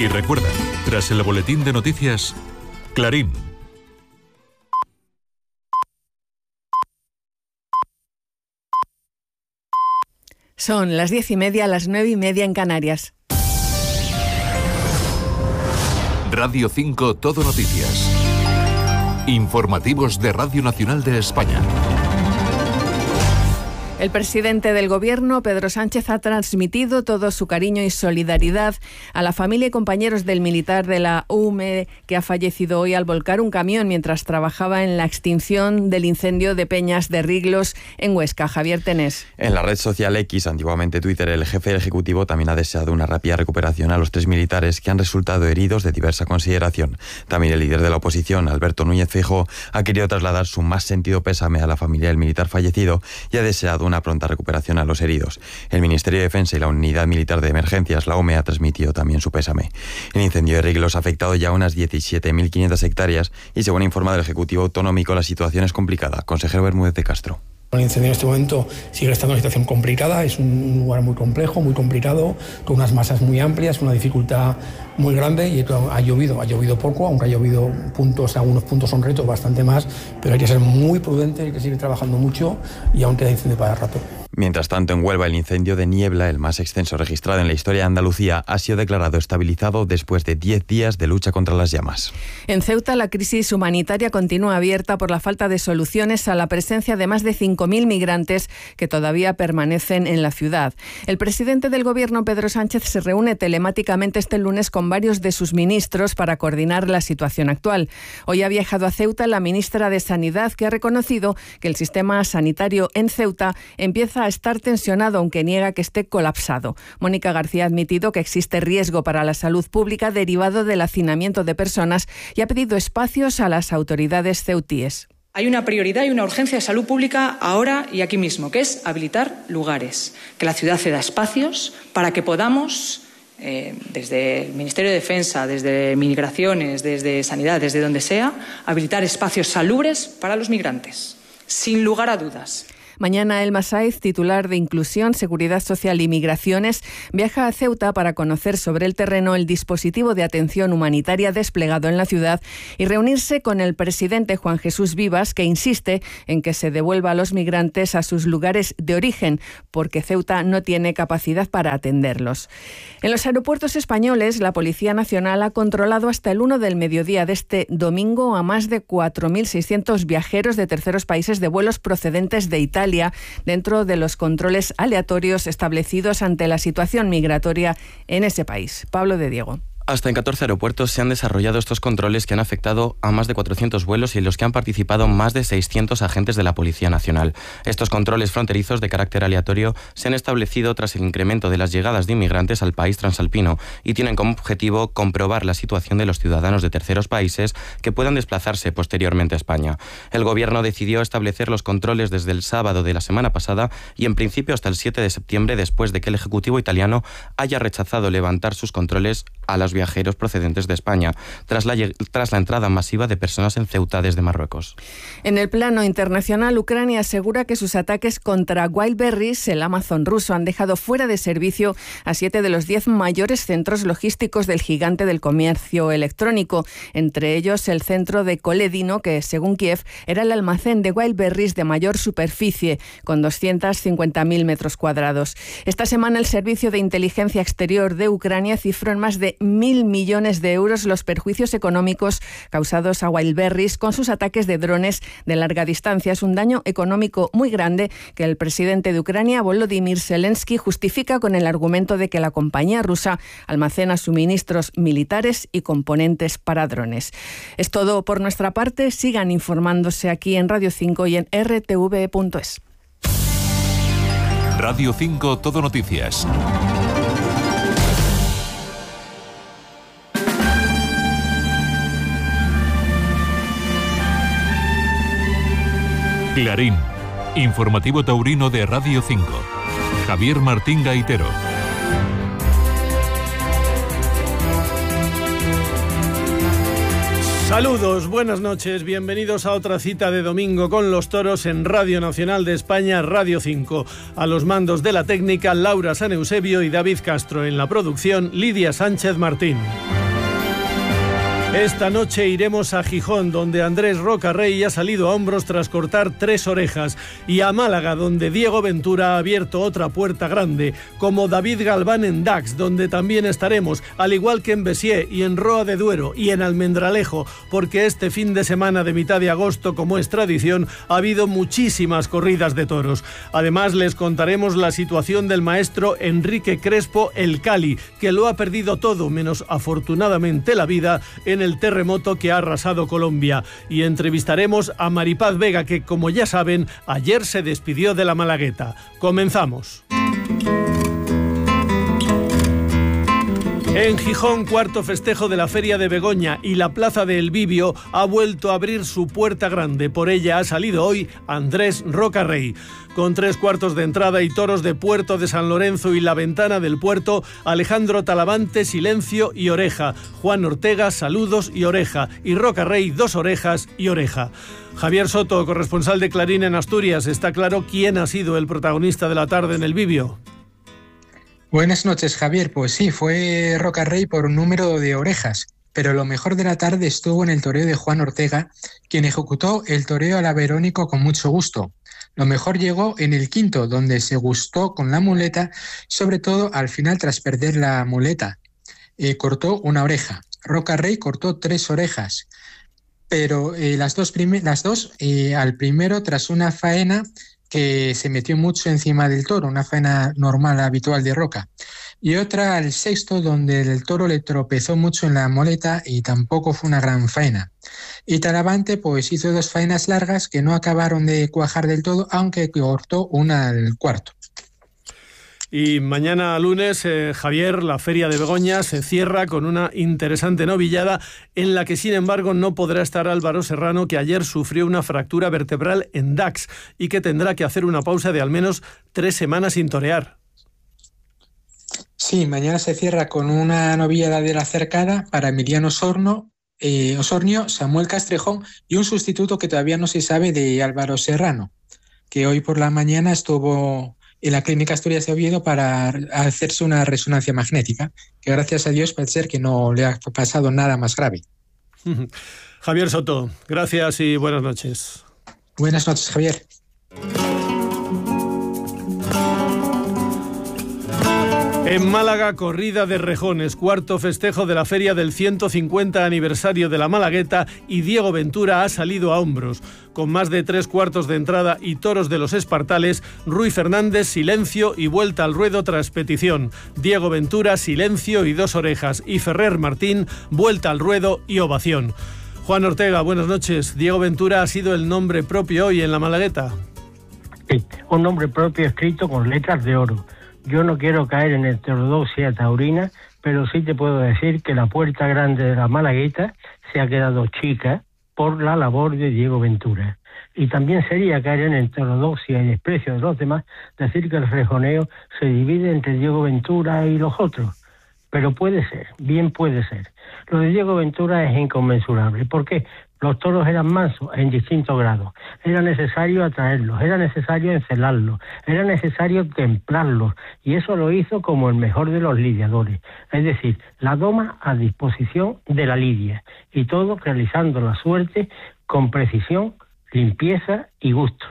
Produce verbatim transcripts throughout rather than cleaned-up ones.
Y recuerda, tras el boletín de noticias, Clarín. Son las diez y media, las nueve y media en Canarias. Radio cinco Todo Noticias. Informativos de Radio Nacional de España. El presidente del Gobierno, Pedro Sánchez, ha transmitido todo su cariño y solidaridad a la familia y compañeros del militar de la U M E que ha fallecido hoy al volcar un camión mientras trabajaba en la extinción del incendio de Peñas de Riglos en Huesca. Javier Tenés. En la red social X, antiguamente Twitter, el jefe del Ejecutivo también ha deseado una rápida recuperación a los tres militares que han resultado heridos de diversa consideración. También el líder de la oposición, Alberto Núñez Feijóo, ha querido trasladar su más sentido pésame a la familia del militar fallecido y ha deseado una pronta recuperación a los heridos. El Ministerio de Defensa y la Unidad Militar de Emergencias, la U M E, ha transmitido también su pésame. El incendio de Riglos ha afectado ya unas diecisiete mil quinientas hectáreas y, según ha informado el Ejecutivo Autonómico, la situación es complicada. Consejero Bermúdez de Castro. El incendio en este momento sigue estando en una situación complicada, es un lugar muy complejo, muy complicado, con unas masas muy amplias, una dificultad muy grande y ha llovido, ha llovido poco, aunque ha llovido puntos, algunos puntos son retos, bastante más, pero hay que ser muy prudente, hay que seguir trabajando mucho y aún queda incendio para rato. Mientras tanto, en Huelva, el incendio de Niebla, el más extenso registrado en la historia de Andalucía, ha sido declarado estabilizado después de diez días de lucha contra las llamas. En Ceuta, la crisis humanitaria continúa abierta por la falta de soluciones a la presencia de más de cinco mil migrantes que todavía permanecen en la ciudad. El presidente del Gobierno, Pedro Sánchez, se reúne telemáticamente este lunes con varios de sus ministros para coordinar la situación actual. Hoy ha viajado a Ceuta la ministra de Sanidad, que ha reconocido que el sistema sanitario en Ceuta empieza a estar tensionado, aunque niega que esté colapsado. Mónica García ha admitido que existe riesgo para la salud pública derivado del hacinamiento de personas y ha pedido espacios a las autoridades ceutíes. Hay una prioridad y una urgencia de salud pública ahora y aquí mismo, que es habilitar lugares, que la ciudad ceda espacios para que podamos, eh, desde el Ministerio de Defensa, desde Migraciones, desde Sanidad, desde donde sea, habilitar espacios salubres para los migrantes, sin lugar a dudas. Mañana Elma Saiz, titular de Inclusión, Seguridad Social y Migraciones, viaja a Ceuta para conocer sobre el terreno el dispositivo de atención humanitaria desplegado en la ciudad y reunirse con el presidente Juan Jesús Vivas, que insiste en que se devuelva a los migrantes a sus lugares de origen, porque Ceuta no tiene capacidad para atenderlos. En los aeropuertos españoles, la Policía Nacional ha controlado hasta el una del mediodía de este domingo a más de cuatro mil seiscientos viajeros de terceros países de vuelos procedentes de Italia, dentro de los controles aleatorios establecidos ante la situación migratoria en ese país. Pablo de Diego. Hasta en catorce aeropuertos se han desarrollado estos controles que han afectado a más de cuatrocientos vuelos y en los que han participado más de seiscientos agentes de la Policía Nacional. Estos controles fronterizos de carácter aleatorio se han establecido tras el incremento de las llegadas de inmigrantes al país transalpino y tienen como objetivo comprobar la situación de los ciudadanos de terceros países que puedan desplazarse posteriormente a España. El Gobierno decidió establecer los controles desde el sábado de la semana pasada y en principio hasta el siete de septiembre, después de que el Ejecutivo italiano haya rechazado levantar sus controles a los viajeros procedentes de España, tras la, tras la entrada masiva de personas en Ceuta desde Marruecos. En el plano internacional, Ucrania asegura que sus ataques contra Wildberries, el Amazon ruso, han dejado fuera de servicio a siete de los diez mayores centros logísticos del gigante del comercio electrónico, entre ellos el centro de Koledino, que según Kiev era el almacén de Wildberries de mayor superficie, con doscientos cincuenta mil metros cuadrados. Esta semana el Servicio de Inteligencia Exterior de Ucrania cifró en más de mil millones de euros los perjuicios económicos causados a Wildberries con sus ataques de drones de larga distancia. Es un daño económico muy grande que el presidente de Ucrania, Volodymyr Zelensky, justifica con el argumento de que la compañía rusa almacena suministros militares y componentes para drones. Es todo por nuestra parte. Sigan informándose aquí en Radio cinco y en r t v punto es. Radio cinco Todo Noticias. Clarín, informativo taurino de Radio cinco. Javier Martín Gaitero. Saludos, buenas noches, bienvenidos a otra cita de domingo con los toros en Radio Nacional de España, Radio cinco. A los mandos de la técnica, Laura San Eusebio y David Castro. En la producción, Lidia Sánchez Martín. Esta noche iremos a Gijón, donde Andrés Rocarrey ha salido a hombros tras cortar tres orejas, y a Málaga, donde Diego Ventura ha abierto otra puerta grande, como David Galván en Dax, donde también estaremos, al igual que en Besiers y en Roa de Duero y en Almendralejo, porque este fin de semana de mitad de agosto, como es tradición, ha habido muchísimas corridas de toros. Además, les contaremos la situación del maestro Enrique Crespo El Cali, que lo ha perdido todo, menos afortunadamente la vida, en el terremoto que ha arrasado Colombia, y entrevistaremos a Maripaz Vega, que, como ya saben, ayer se despidió de la Malagueta. Comenzamos. En Gijón, cuarto festejo de la Feria de Begoña, y la Plaza de El Bibio ha vuelto a abrir su puerta grande. Por ella ha salido hoy Andrés Rocarrey. Con tres cuartos de entrada y toros de Puerto de San Lorenzo y La Ventana del Puerto, Alejandro Talavante, silencio y oreja. Juan Ortega, saludos y oreja. Y Rocarrey, dos orejas y oreja. Javier Soto, corresponsal de Clarín en Asturias, está claro quién ha sido el protagonista de la tarde en El Bibio. Buenas noches, Javier. Pues sí, fue Rocarrey por un número de orejas, pero lo mejor de la tarde estuvo en el toreo de Juan Ortega, quien ejecutó el toreo a la Verónico con mucho gusto. Lo mejor llegó en el quinto, donde se gustó con la muleta, sobre todo al final tras perder la muleta. Eh, cortó una oreja. Rocarrey cortó tres orejas, pero eh, las dos, prime- las dos eh, al primero tras una faena que se metió mucho encima del toro, una faena normal, habitual de Roca. Y otra al sexto, donde el toro le tropezó mucho en la muleta y tampoco fue una gran faena. Y Talavante pues hizo dos faenas largas que no acabaron de cuajar del todo, aunque cortó una al cuarto. Y mañana lunes, eh, Javier, la Feria de Begoña se cierra con una interesante novillada en la que, sin embargo, no podrá estar Álvaro Serrano, que ayer sufrió una fractura vertebral en Dax y que tendrá que hacer una pausa de al menos tres semanas sin torear. Sí, mañana se cierra con una novillada de la cercada para Emiliano Osorno, eh, Osornio, Samuel Castrejón y un sustituto que todavía no se sabe de Álvaro Serrano, que hoy por la mañana estuvo en la Clínica Asturias de Oviedo para hacerse una resonancia magnética, que gracias a Dios parece ser que no le ha pasado nada más grave. Javier Soto, gracias y buenas noches. Buenas noches, Javier. En Málaga, corrida de rejones, cuarto festejo de la feria del ciento cincuenta aniversario de la Malagueta, y Diego Ventura ha salido a hombros. Con más de tres cuartos de entrada y toros de los espartales, Rui Fernández, silencio y vuelta al ruedo tras petición. Diego Ventura, silencio y dos orejas. Y Ferrer Martín, vuelta al ruedo y ovación. Juan Ortega, buenas noches. Diego Ventura ha sido el nombre propio hoy en la Malagueta. Sí, un nombre propio escrito con letras de oro. Yo no quiero caer en heterodoxia taurina, pero sí te puedo decir que la puerta grande de la Malagueta se ha quedado chica por la labor de Diego Ventura. Y también sería caer en heterodoxia y desprecio de los demás decir que el rejoneo se divide entre Diego Ventura y los otros. Pero puede ser, bien puede ser. Lo de Diego Ventura es inconmensurable. ¿Por qué? Los toros eran mansos en distintos grados. Era necesario atraerlos, era necesario encelarlos, era necesario templarlos. Y eso lo hizo como el mejor de los lidiadores. Es decir, la doma a disposición de la lidia. Y todo realizando la suerte con precisión, limpieza y gusto.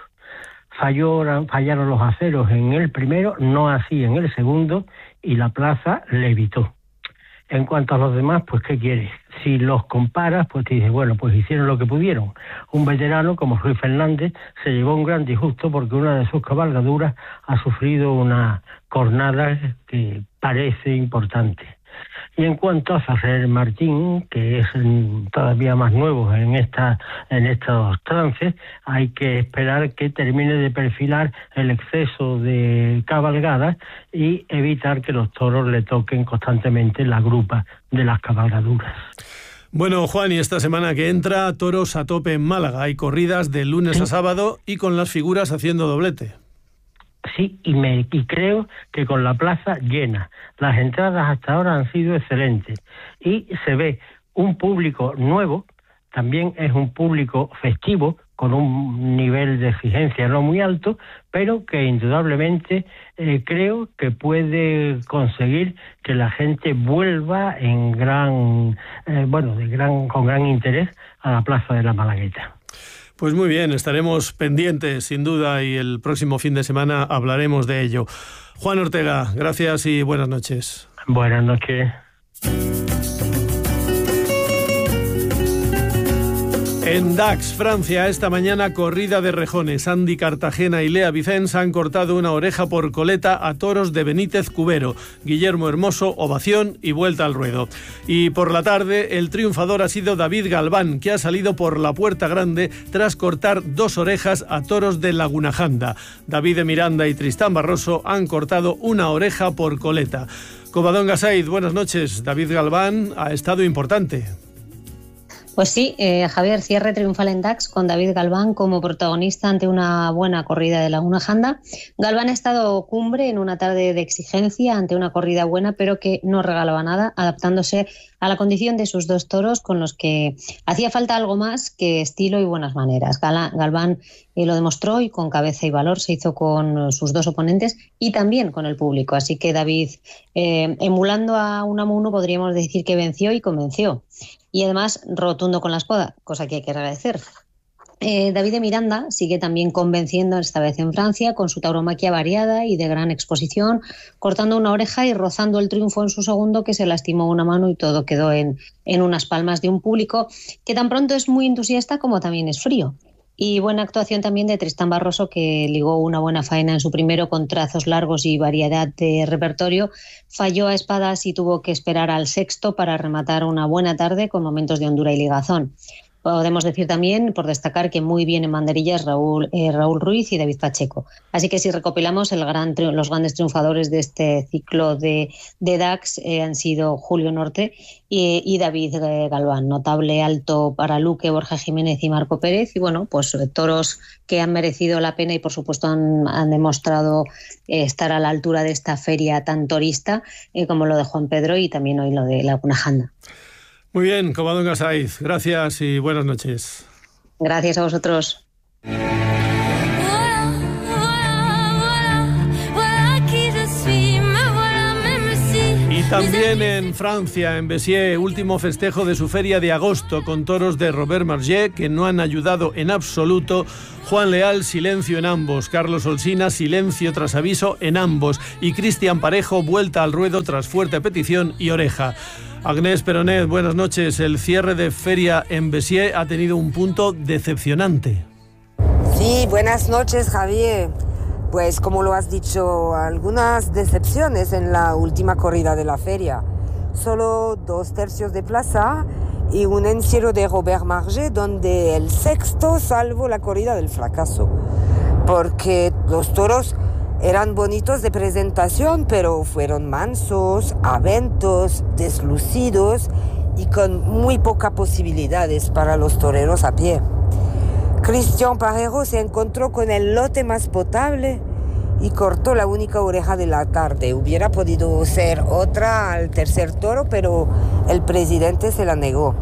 Falló, fallaron los aceros en el primero, no así en el segundo, y la plaza le evitó. En cuanto a los demás, pues ¿qué quieres? Si los comparas, pues te dices, bueno, pues hicieron lo que pudieron. Un veterano como Rui Fernández se llevó un gran disgusto porque una de sus cabalgaduras ha sufrido una cornada que parece importante. Y en cuanto a Ferrer Martín, que es todavía más nuevo en esta en estos trances, hay que esperar que termine de perfilar el exceso de cabalgadas y evitar que los toros le toquen constantemente la grupa de las cabalgaduras. Bueno, Juan, y esta semana que entra, toros a tope en Málaga. Hay corridas de lunes ¿Sí? a sábado y con las figuras haciendo doblete. Sí, y, me, y creo que con la plaza llena. Las entradas hasta ahora han sido excelentes y se ve un público nuevo también es un público festivo, con un nivel de exigencia no muy alto, pero que indudablemente eh, creo que puede conseguir que la gente vuelva en gran, eh, bueno, de gran, con gran interés a la Plaza de la Malagueta. Pues muy bien, estaremos pendientes sin duda y el próximo fin de semana hablaremos de ello. Juan Ortega, gracias y buenas noches. Buenas noches. En Dax, Francia, esta mañana corrida de rejones. Andy Cartagena y Lea Vicens han cortado una oreja por coleta a toros de Benítez Cubero. Guillermo Hermoso, ovación y vuelta al ruedo. Y por la tarde, el triunfador ha sido David Galván, que ha salido por la puerta grande tras cortar dos orejas a toros de Lagunajanda. David de Miranda y Tristán Barroso han cortado una oreja por coleta. Covadonga Said, buenas noches. David Galván ha estado importante. Pues sí, eh, Javier, cierre triunfal en Dax con David Galván como protagonista ante una buena corrida de Lagunajanda. Galván ha estado cumbre en una tarde de exigencia ante una corrida buena, pero que no regalaba nada, adaptándose a la condición de sus dos toros con los que hacía falta algo más que estilo y buenas maneras. Gal- Galván eh, lo demostró y con cabeza y valor se hizo con sus dos oponentes y también con el público. Así que David, eh, emulando a Unamuno, podríamos decir que venció y convenció. Y además rotundo con la espada, cosa que hay que agradecer. Eh, David de Miranda sigue también convenciendo, esta vez en Francia, con su tauromaquia variada y de gran exposición, cortando una oreja y rozando el triunfo en su segundo, que se lastimó una mano y todo quedó en, en unas palmas de un público que tan pronto es muy entusiasta como también es frío. Y buena actuación también de Tristán Barroso, que ligó una buena faena en su primero con trazos largos y variedad de repertorio. Falló a espadas y tuvo que esperar al sexto para rematar una buena tarde con momentos de hondura y ligazón. Podemos decir también, por destacar, que muy bien en banderillas Raúl, eh, Raúl Ruiz y David Pacheco. Así que si recopilamos, el gran, los grandes triunfadores de este ciclo de, de Dax eh, han sido Julio Norte y, y David eh, Galván. Notable alto para Luque, Borja Jiménez y Marco Pérez. Y bueno, pues eh, toros que han merecido la pena y por supuesto han, han demostrado eh, estar a la altura de esta feria tan torista eh, como lo de Juan Pedro y también hoy lo de Lagunajanda. Muy bien, Covadonga Saiz, gracias y buenas noches. Gracias a vosotros. Y también en Francia, en Béziers, último festejo de su feria de agosto con toros de Robert Margé que no han ayudado en absoluto. Juan Leal, silencio en ambos. Carlos Olsina, silencio tras aviso en ambos. Y Cristian Parejo, vuelta al ruedo tras fuerte petición y oreja. Agnès Peronet, buenas noches. El cierre de feria en Béziers ha tenido un punto decepcionante. Sí, buenas noches, Javier. Pues como lo has dicho, algunas decepciones en la última corrida de la feria. Solo dos tercios de plaza y un encierro de Robert Margé donde el sexto salvó la corrida del fracaso. Porque los toros eran bonitos de presentación, pero fueron mansos, aventos, deslucidos y con muy pocas posibilidades para los toreros a pie. Cristian Parejo se encontró con el lote más potable y cortó la única oreja de la tarde. Hubiera podido ser otra al tercer toro, pero el presidente se la negó.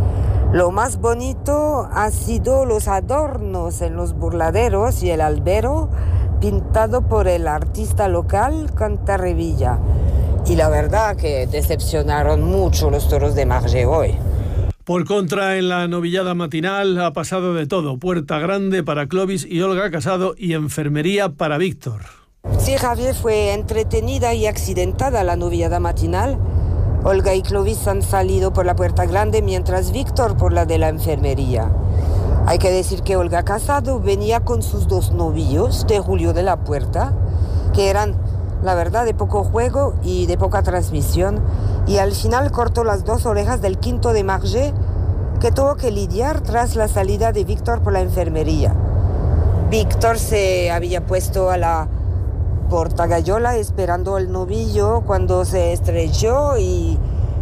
Lo más bonito ha sido los adornos en los burladeros y el albero pintado por el artista local Cantarrevilla. Y la verdad que decepcionaron mucho los toros de Margé hoy. Por contra, en la novillada matinal ha pasado de todo. Puerta grande para Clovis y Olga Casado y enfermería para Víctor. Sí, Javier, fue entretenida y accidentada la novillada matinal. Olga y Clovis han salido por la puerta grande, mientras Víctor por la de la enfermería. Hay que decir que Olga Casado venía con sus dos novillos de Julio de la Puerta, que eran, la verdad, de poco juego y de poca transmisión, y al final cortó las dos orejas del quinto de Margé, que tuvo que lidiar tras la salida de Víctor por la enfermería. Víctor se había puesto a la portagallola esperando el novillo cuando se estrelló y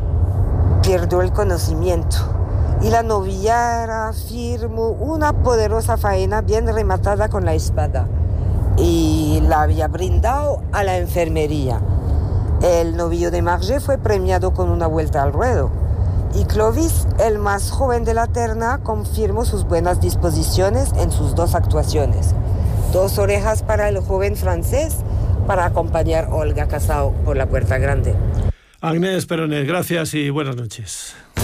perdió el conocimiento. Y la novillera firmó una poderosa faena bien rematada con la espada y la había brindado a la enfermería. El novillo de Margé fue premiado con una vuelta al ruedo Y Clovis, el más joven de la terna, confirmó sus buenas disposiciones en sus dos actuaciones. Dos orejas para el joven francés para acompañar a Olga Casao por la Puerta Grande. Agnès Peronet, gracias y buenas noches.